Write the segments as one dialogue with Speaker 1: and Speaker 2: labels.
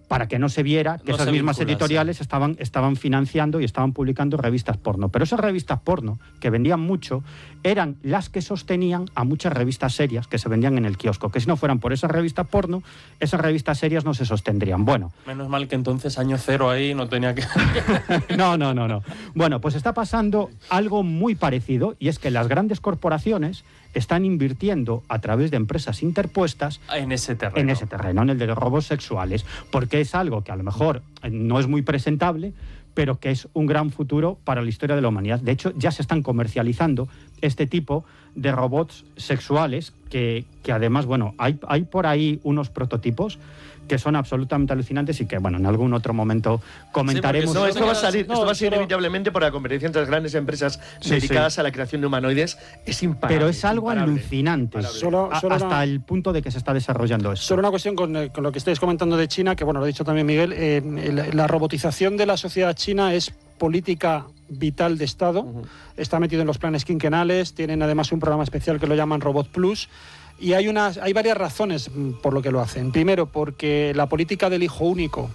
Speaker 1: para que no se viera que esas mismas editoriales estaban financiando y estaban publicando revistas porno. Pero esas revistas porno, que vendían mucho, eran las que sostenían a muchas revistas serias que se vendían en el kiosco, que si no fueran por esas revistas porno, esas revistas serias no se sostendrían. Bueno.
Speaker 2: Menos mal que entonces año cero ahí no tenía que...
Speaker 1: No. Bueno, pues está pasando algo muy parecido, y es que las grandes corporaciones están invirtiendo a través de empresas interpuestas
Speaker 2: en ese terreno,
Speaker 1: en el de los robos sexuales, porque es algo que a lo mejor no es muy presentable, pero que es un gran futuro para la historia de la humanidad. De hecho, ya se están comercializando este tipo de robots sexuales que además, bueno, hay por ahí unos prototipos que son absolutamente alucinantes y que, bueno, en algún otro momento comentaremos.
Speaker 3: Sí, esto va a salir inevitablemente por la competencia entre las grandes empresas dedicadas a la creación de humanoides. Es imparable.
Speaker 1: Pero es algo alucinante, hasta el punto de que se está desarrollando esto.
Speaker 4: Solo una cuestión con lo que estáis comentando de China, que bueno, lo ha dicho también Miguel, la robotización de la sociedad china es política vital de Estado, está metido en los planes quinquenales, tienen además un programa especial que lo llaman Robot Plus. Y hay varias razones por lo que lo hacen. Primero, porque la política del hijo único,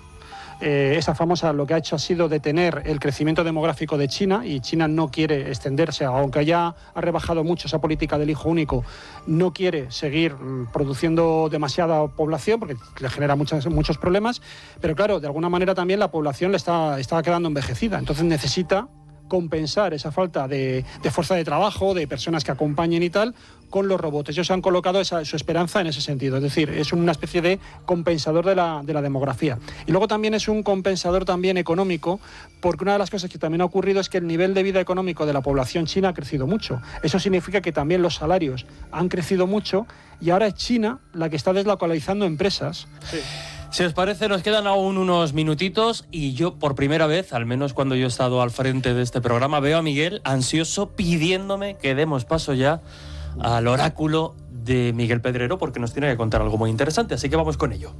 Speaker 4: esa famosa, lo que ha hecho ha sido detener el crecimiento demográfico de China, y China no quiere extenderse, aunque ya ha rebajado mucho esa política del hijo único, no quiere seguir produciendo demasiada población porque le genera muchos problemas, pero claro, de alguna manera también la población le está quedando envejecida, entonces necesita compensar esa falta de fuerza de trabajo, de personas que acompañen y tal, con los robots. Ellos han colocado su esperanza en ese sentido, es decir, es una especie de compensador de la demografía. Y luego también es un compensador también económico, porque una de las cosas que también ha ocurrido es que el nivel de vida económico de la población china ha crecido mucho. Eso significa que también los salarios han crecido mucho, y ahora es China la que está deslocalizando empresas.
Speaker 2: Sí. Si os parece, nos quedan aún unos minutitos, y yo por primera vez, al menos cuando yo he estado al frente de este programa, veo a Miguel ansioso pidiéndome que demos paso ya al oráculo de Miguel Pedrero, porque nos tiene que contar algo muy interesante, así que vamos con ello.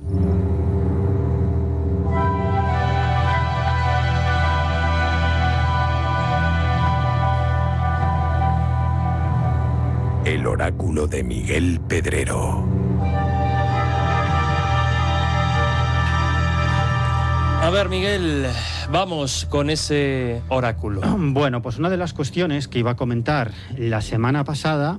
Speaker 5: El oráculo de Miguel Pedrero.
Speaker 2: A ver, Miguel, vamos con ese oráculo.
Speaker 1: Bueno, pues una de las cuestiones que iba a comentar la semana pasada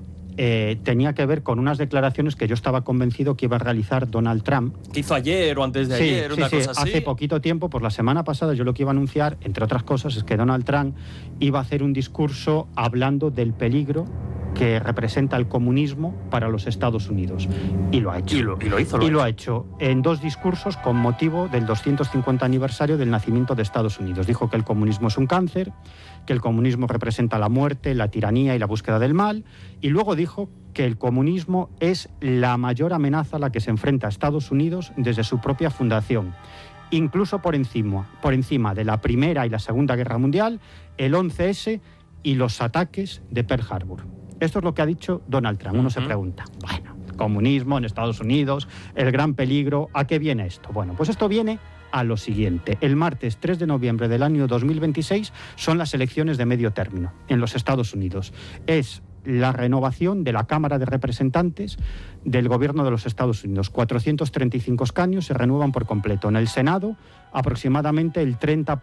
Speaker 1: tenía que ver con unas declaraciones que yo estaba convencido que iba a realizar Donald Trump.
Speaker 2: ¿Qué hizo ayer o antes de ayer? Cosa así.
Speaker 1: Hace poquito tiempo, pues la semana pasada, yo lo que iba a anunciar, entre otras cosas, es que Donald Trump iba a hacer un discurso hablando del peligro que representa el comunismo para los Estados Unidos. Y lo ha hecho.
Speaker 2: Y lo
Speaker 1: ha hecho en dos discursos con motivo del 250 aniversario del nacimiento de Estados Unidos. Dijo que el comunismo es un cáncer, que el comunismo representa la muerte, la tiranía y la búsqueda del mal, y luego dijo que el comunismo es la mayor amenaza a la que se enfrenta Estados Unidos desde su propia fundación, incluso por encima de la Primera y la Segunda Guerra Mundial, el 11S y los ataques de Pearl Harbor. Esto es lo que ha dicho Donald Trump. Uno se pregunta, bueno, comunismo en Estados Unidos, el gran peligro, ¿a qué viene esto? Bueno, pues esto viene a lo siguiente. El martes 3 de noviembre del año 2026 son las elecciones de medio término en los Estados Unidos. Es la renovación de la Cámara de Representantes del Gobierno de los Estados Unidos. 435 escaños se renuevan por completo. En el Senado, aproximadamente el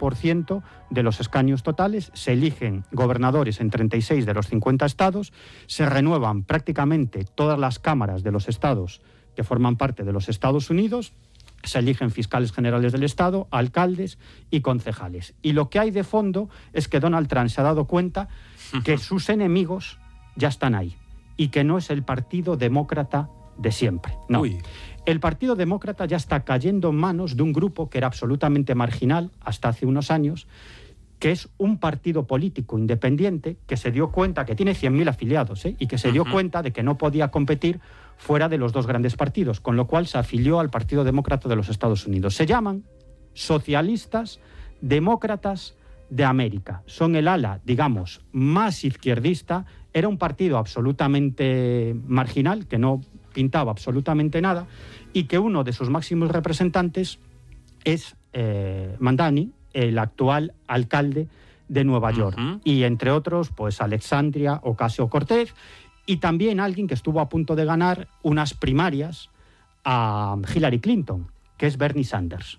Speaker 1: 30% de los escaños totales. Se eligen gobernadores en 36 de los 50 estados. Se renuevan prácticamente todas las cámaras de los estados que forman parte de los Estados Unidos. Se eligen fiscales generales del Estado, alcaldes y concejales. Y lo que hay de fondo es que Donald Trump se ha dado cuenta que sus enemigos ya están ahí, y que no es el Partido Demócrata de siempre. No. El Partido Demócrata ya está cayendo en manos de un grupo que era absolutamente marginal hasta hace unos años, que es un partido político independiente que se dio cuenta que tiene 100.000 afiliados, y que se dio cuenta de que no podía competir fuera de los dos grandes partidos, con lo cual se afilió al Partido Demócrata de los Estados Unidos. Se llaman Socialistas Demócratas de América. Son el ala, digamos, más izquierdista. Era un partido absolutamente marginal, que no pintaba absolutamente nada, y que uno de sus máximos representantes es Mamdani, el actual alcalde de Nueva York. Y entre otros, pues Alexandria Ocasio-Cortez, y también alguien que estuvo a punto de ganar unas primarias a Hillary Clinton, que es Bernie Sanders.